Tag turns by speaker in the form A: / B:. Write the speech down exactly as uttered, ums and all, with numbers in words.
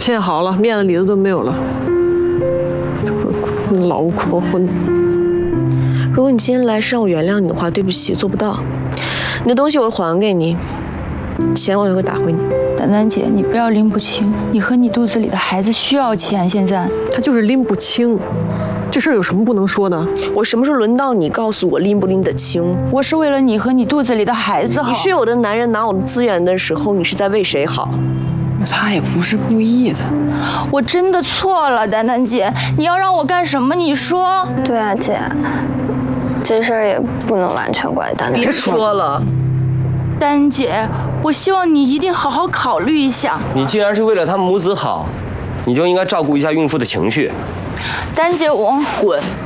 A: 现在好了，面子里子都没有了。这个老国婚。
B: 如果你今天来是让我原谅你的话，对不起，做不到。你的东西我会还给你，钱我也会打回你。
C: 丹丹姐，你不要拎不清，你和你肚子里的孩子需要钱，现在
A: 他就是拎不清。这事儿有什么不能说的？
B: 我什么时候轮到你告诉我拎不拎得清？
C: 我是为了你和你肚子里的孩子好。
B: 你是有的男人拿我的资源的时候，你是在为谁好？
D: 他也不是故意的。
C: 我真的错了，丹丹姐，你要让我干什么？你说。
E: 对啊，姐，这事儿也不能完全怪丹丹。
B: 别说了，
C: 丹姐，我希望你一定好好考虑一下。
F: 你既然是为了他们母子好，你就应该照顾一下孕妇的情绪。
C: 丹姐，我
B: 滚！